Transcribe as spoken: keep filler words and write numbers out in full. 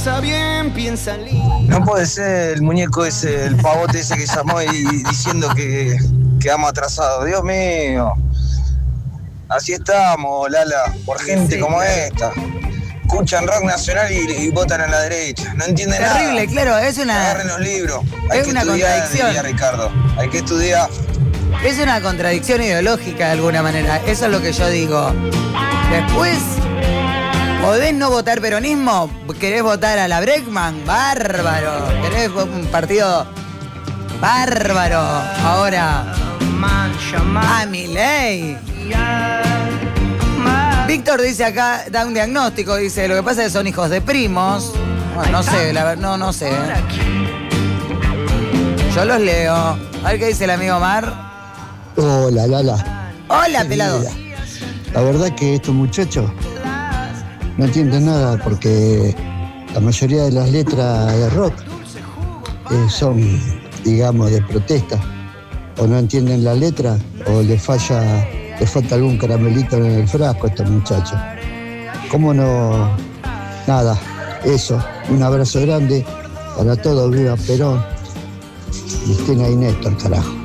piensa bien, piensa lindo. No puede ser el muñeco ese, el pavote ese que llamó y diciendo que quedamos atrasados. Dios mío. Así estamos, Lala, por gente sí, como claro. esta. Escuchan rock nacional y, y votan a la derecha. No entienden nada. Terrible, claro, es una... Agarren los libros. Hay es que una estudiar, contradicción. diría Ricardo. Hay que estudiar. Es una contradicción ideológica de alguna manera. Eso es lo que yo digo. Después, ¿podés no votar peronismo? ¿Querés votar a la Bregman? Bárbaro. ¿Querés un partido bárbaro? Ahora, a Milei. Víctor dice acá, da un diagnóstico, dice, lo que pasa es que son hijos de primos. Bueno, no sé, la verdad, no, no sé. Yo los leo. A ver qué dice el amigo Mar. Hola, Lala. Hola, pelado. La verdad que estos muchachos no entienden nada porque la mayoría de las letras de rock eh, son, digamos, de protesta. O no entienden la letra o les falla, les falta algún caramelito en el frasco a estos muchachos. ¿Cómo no? Nada, eso. Un abrazo grande para todos. Viva Perón. Y estén ahí Néstor, carajo.